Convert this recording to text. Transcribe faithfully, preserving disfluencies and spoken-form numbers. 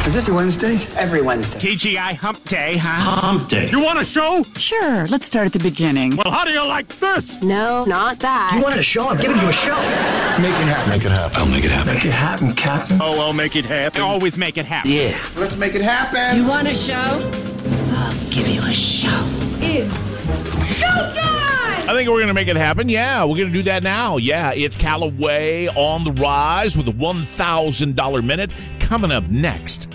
Is this a Wednesday? Every Wednesday. T G I Hump Day, huh? Hump Day. You want a show? Sure, let's start at the beginning. Well, how do you like this? No, not that. You want a show? I'm giving you a show. Make it happen. Make it happen. I'll make it happen. Make it happen, Captain. Oh, I'll make it happen. Always make it happen. Yeah. Let's make it happen. You want a show? I'll give you a show. It's showtime! I think we're going to make it happen. Yeah, we're going to do that now. Yeah, it's Callaway on the rise with a one thousand dollars minute coming up next.